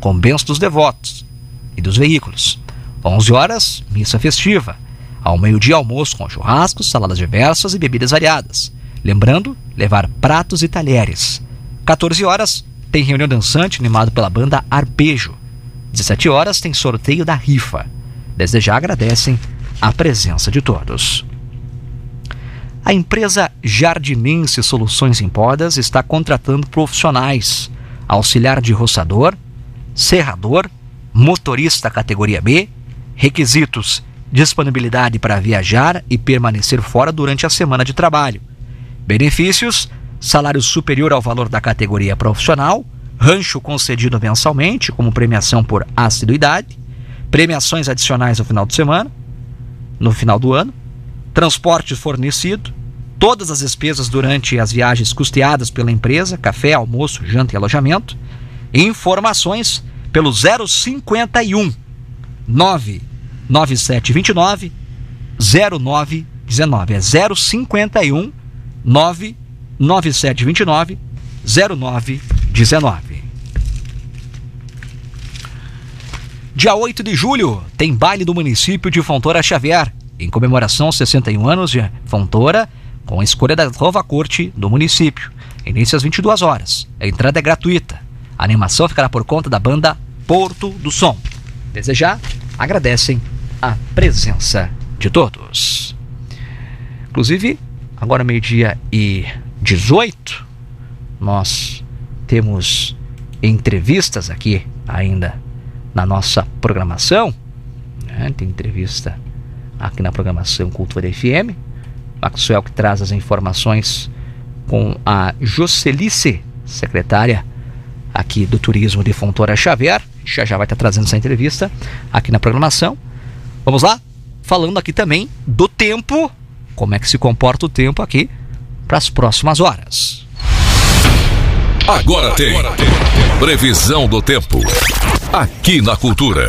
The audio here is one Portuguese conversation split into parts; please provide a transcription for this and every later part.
com bênção dos devotos e dos veículos. 11 horas, missa festiva. Ao meio-dia, almoço com churrascos, saladas diversas e bebidas variadas. Lembrando, levar pratos e talheres. 14 horas, tem reunião dançante animado pela banda Arpejo. 17 horas, tem sorteio da rifa. Desde já agradecem a presença de todos. A empresa Jardinense Soluções em Podas está contratando profissionais, auxiliar de roçador, serrador, motorista categoria B. Requisitos: disponibilidade para viajar e permanecer fora durante a semana de trabalho. Benefícios: salário superior ao valor da categoria profissional, rancho concedido mensalmente como premiação por assiduidade, premiações adicionais no final de semana, no final do ano, transporte fornecido, todas as despesas durante as viagens custeadas pela empresa, café, almoço, janta e alojamento. Informações pelo 051 99729 0919. É 051 99729 0919. Dia 8 de julho tem baile do município de Fontoura Xavier, em comemoração aos 61 anos de Fontoura, com a escolha da nova corte do município. Início às 22 horas. A entrada é gratuita. A animação ficará por conta da banda Porto do Som. Desde já, agradecem a presença de todos. Inclusive, agora meio-dia e 18, nós temos entrevistas aqui ainda na nossa programação. Tem entrevista aqui na programação Cultura FM. Maxwell que traz as informações com a Jocelice, secretária aqui do Turismo de Fontoura Xavier. Já vai estar trazendo essa entrevista aqui na programação. Vamos lá, falando aqui também do tempo, como é que se comporta o tempo aqui para as próximas horas. Agora tem previsão do tempo aqui na Cultura.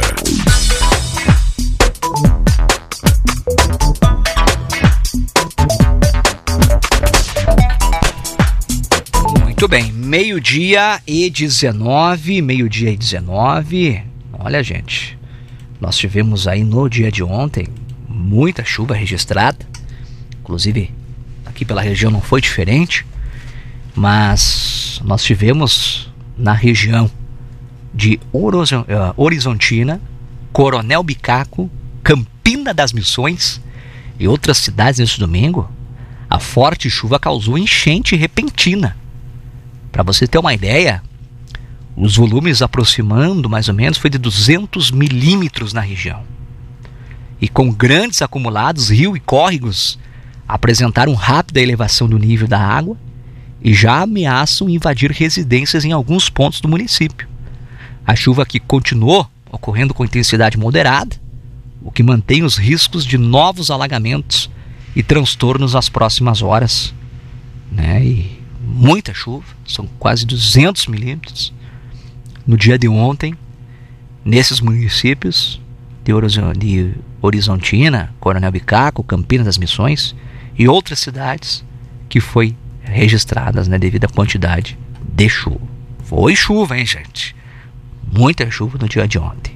Muito bem, meio-dia e 19. Olha, gente, nós tivemos aí no dia de ontem muita chuva registrada. Inclusive, aqui pela região não foi diferente. Mas nós tivemos na região de Horizontina, Coronel Bicaco, Campina das Missões e outras cidades nesse domingo. A forte chuva causou enchente repentina. Para você ter uma ideia, os volumes aproximando mais ou menos foi de 200 milímetros na região. E com grandes acumulados, rios e córregos apresentaram rápida elevação do nível da água e já ameaçam invadir residências em alguns pontos do município. A chuva que continuou ocorrendo com intensidade moderada, o que mantém os riscos de novos alagamentos e transtornos nas próximas horas. E muita chuva, são quase 200 milímetros no dia de ontem, nesses municípios de Horizontina, Coronel Bicaco, Campina das Missões e outras cidades que foi registradas, devido à quantidade de chuva. Foi chuva, hein, gente? Muita chuva no dia de ontem.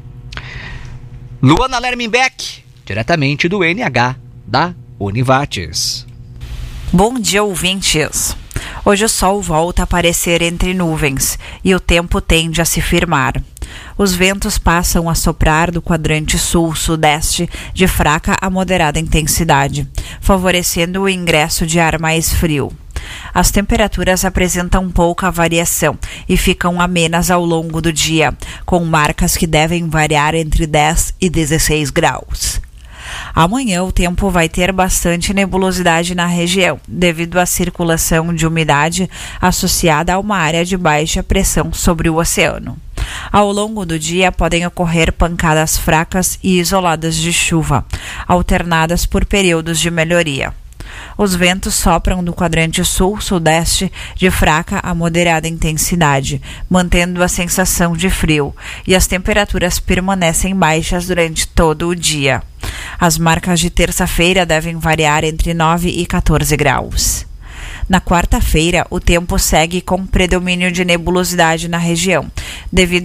Luana Lermenbeck, diretamente do NH da Univates. Bom dia, ouvintes. Hoje o sol volta a aparecer entre nuvens e o tempo tende a se firmar. Os ventos passam a soprar do quadrante sul-sudeste de fraca a moderada intensidade, favorecendo o ingresso de ar mais frio. As temperaturas apresentam pouca variação e ficam amenas ao longo do dia, com marcas que devem variar entre 10 e 16 graus. Amanhã o tempo vai ter bastante nebulosidade na região, devido à circulação de umidade associada a uma área de baixa pressão sobre o oceano. Ao longo do dia podem ocorrer pancadas fracas e isoladas de chuva, alternadas por períodos de melhoria. Os ventos sopram do quadrante sul-sudeste de fraca a moderada intensidade, mantendo a sensação de frio, e as temperaturas permanecem baixas durante todo o dia. As marcas de terça-feira devem variar entre 9 e 14 graus. Na quarta-feira, o tempo segue com predomínio de nebulosidade na região, devido